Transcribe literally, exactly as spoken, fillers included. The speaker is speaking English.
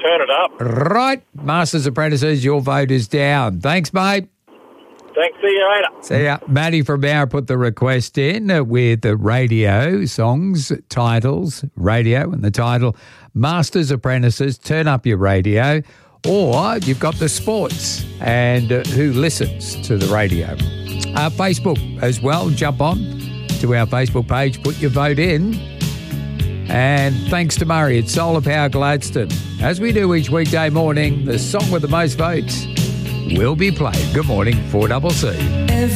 turn it up. Right. Masters Apprentices, your vote is down. Thanks, mate. Thanks. See you later. See ya. Maddie from Bauer put the request in uh, with the radio songs, titles, radio, and the title Masters Apprentices, Turn Up Your Radio. Or you've got the sports and uh, who listens to the radio. Uh, Facebook as well. Jump on to our Facebook page. Put your vote in. And thanks to Murray at Solar Power Gladstone. As we do each weekday morning, the song with the most votes will be played. Good morning, four C C.